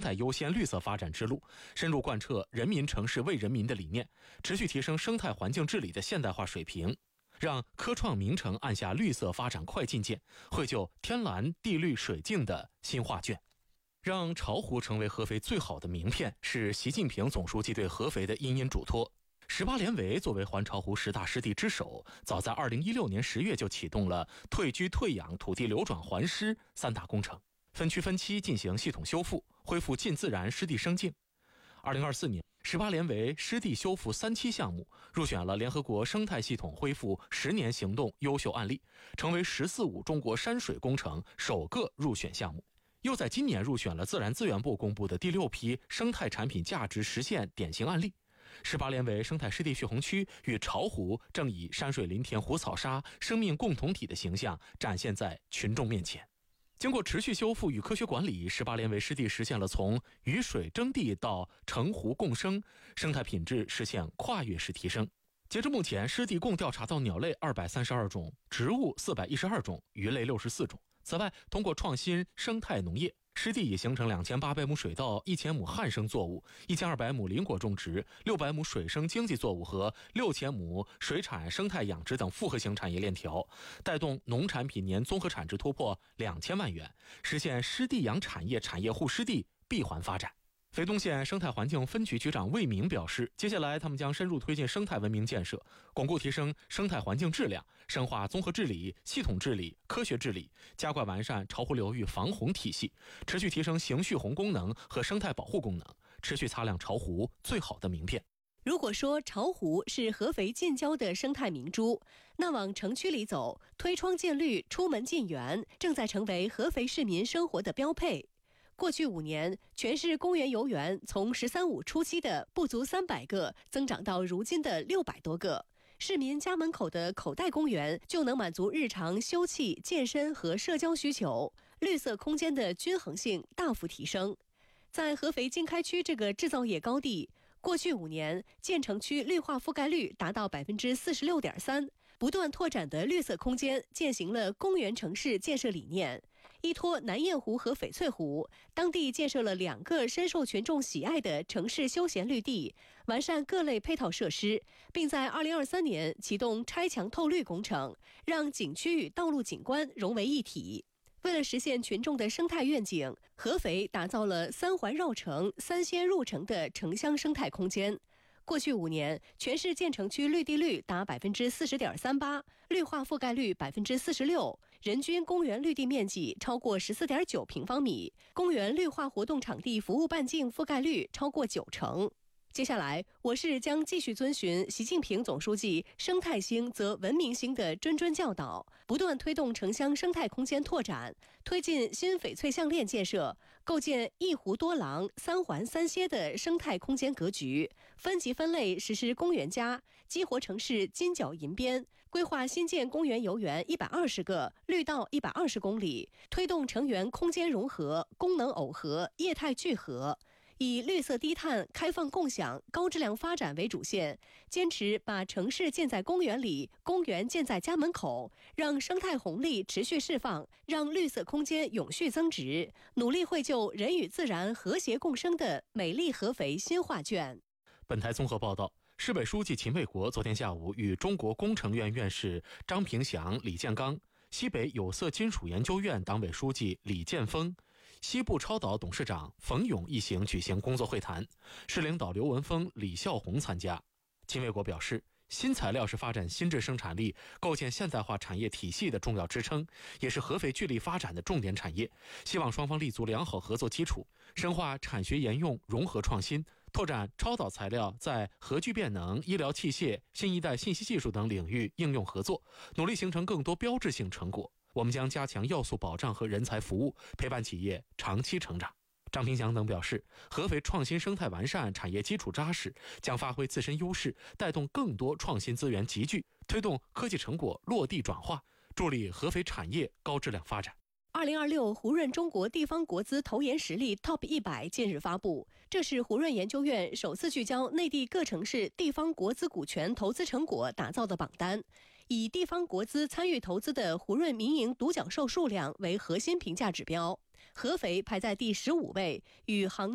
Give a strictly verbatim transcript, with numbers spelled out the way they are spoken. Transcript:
态优先、绿色发展之路，深入贯彻人民城市为人民的理念，持续提升生态环境治理的现代化水平，让科创名城按下绿色发展快进键，绘就天蓝地绿水净的新画卷。让巢湖成为合肥最好的名片，是习近平总书记对合肥的殷殷嘱托。十八联围作为环巢湖十大湿地之首，早在二零一六年十月就启动了退居退养、土地流转还湿三大工程，分区分期进行系统修复，恢复近自然湿地生境。二零二四年，十八联围湿地修复三期项目入选了联合国生态系统恢复十年行动优秀案例，成为“十四五”中国山水工程首个入选项目。又在今年入选了自然资源部公布的第六批生态产品价值实现典型案例。十八联围生态湿地蓄洪区与巢湖正以山水林田湖草沙生命共同体的形象展现在群众面前。经过持续修复与科学管理，十八联围湿地实现了从雨水争地到城湖共生，生态品质实现跨越式提升。截至目前，湿地共调查到鸟类二百三十二种，植物四百一十二种，鱼类六十四种。此外，通过创新生态农业，湿地已形成两千八百亩水稻、一千亩旱生作物、一千二百亩林果种植、六百亩水生经济作物和六千亩水产生态养殖等复合型产业链条，带动农产品年综合产值突破两千万元，实现湿地养产业产业护湿地闭环发展。肥东县生态环境分局局长魏明表示，接下来他们将深入推进生态文明建设，巩固提升生态环境质量，深化综合治理、系统治理、科学治理，加快完善巢湖流域防洪体系，持续提升行蓄洪功能和生态保护功能，持续擦亮巢湖最好的名片。 如果说巢湖是合肥近郊的生态明珠，那往城区里走，推窗见绿、出门进园，正在成为合肥市民生活的标配。过去五年，全市公园游园从“十三五”初期的不足三百个，增长到如今的六百多个。市民家门口的口袋公园就能满足日常休憩、健身和社交需求，绿色空间的均衡性大幅提升。在合肥经开区这个制造业高地，过去五年，建成区绿化覆盖率达到百分之四十六点三，不断拓展的绿色空间践行了公园城市建设理念。依托南雁湖和翡翠湖，当地建设了两个深受群众喜爱的城市休闲绿地，完善各类配套设施，并在二零二三年启动拆墙透绿工程，让景区与道路景观融为一体。为了实现群众的生态愿景，合肥打造了三环绕城、三仙入城的城乡生态空间。过去五年，全市建成区绿地率达百分之四十点三八，绿化覆盖率百分之四十六，人均公园绿地面积超过十四点九平方米，公园绿化活动场地服务半径覆盖率超过九成。接下来，我市将继续遵循习近平总书记“生态兴则文明兴”的谆谆教导，不断推动城乡生态空间拓展，推进新翡翠项链建设，构建一湖多廊、三环三歇的生态空间格局，分级分类实施公园加，激活城市金角银边，规划新建公园游园一百二十个，绿道一百二十公里，推动城园空间融合、功能耦合、业态聚合。以绿色低碳、开放共享、高质量发展为主线，坚持把城市建在公园里，公园建在家门口，让生态红利持续释放，让绿色空间永续增值，努力绘就人与自然和谐共生的美丽合肥新画卷。 本台综合报道，市委书记秦卫国昨天下午与中国工程院院士张平祥、李建刚、西北有色金属研究院党委书记李建峰、西部超导董事长冯勇一行举行工作会谈，市领导刘文峰、李孝宏参加。秦卫国表示，新材料是发展新质生产力、构建现代化产业体系的重要支撑，也是合肥聚力发展的重点产业。希望双方立足良好合作基础，深化产学研用融合创新，拓展超导材料在核聚变能、医疗器械、新一代信息技术等领域应用合作，努力形成更多标志性成果。我们将加强要素保障和人才服务，陪伴企业长期成长。张平祥等表示，合肥创新生态完善，产业基础扎实，将发挥自身优势，带动更多创新资源集聚，推动科技成果落地转化，助力合肥产业高质量发展。 二零二六胡润中国地方国资投研实力 Top 一百 近日发布，这是胡润研究院首次聚焦内地各城市地方国资股权投资成果打造的榜单，以地方国资参与投资的胡润民营独角兽数量为核心评价指标，合肥排在第十五位，与杭